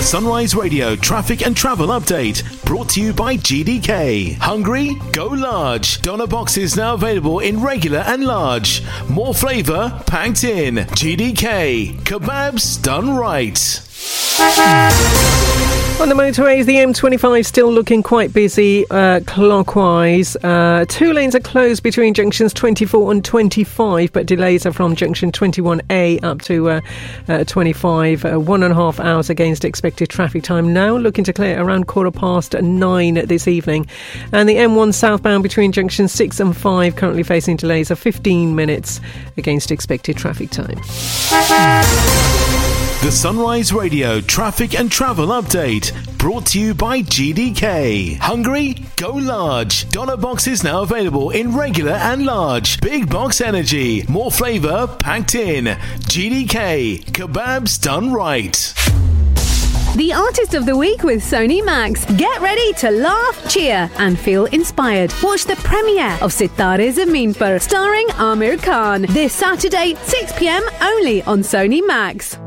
Sunrise Radio traffic and travel update brought to you by GDK. Hungry? Go large. Doner boxes now available in regular and large. More flavour packed in. GDK. Kebabs done right. On the motorways, the M25 still looking quite busy clockwise. 2 lanes are closed between junctions 24 and 25, but delays are from junction 21A up to 25. 1.5 hours against expected traffic time. Now looking to clear around 9:15 this evening. And the M1 southbound between junctions 6 and 5 currently facing delays of 15 minutes against expected traffic time. The Sunrise Radio traffic and travel update brought to you by GDK. Hungry? Go large. Doner boxes now available in regular and large. Big box energy. More flavour packed in. GDK. Kebabs done right. The Artist of the Week with Sony Max. Get ready to laugh, cheer and feel inspired. Watch the premiere of Sitare Zameen Par starring Amir Khan this Saturday 6 p.m. only on Sony Max.